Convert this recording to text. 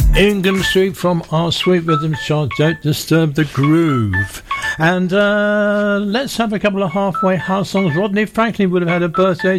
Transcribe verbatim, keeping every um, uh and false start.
Ingham Street from our Sweet Rhythms chart. Don't disturb the groove. And uh, let's have a couple of halfway house songs. Rodney Franklin would have had a birthday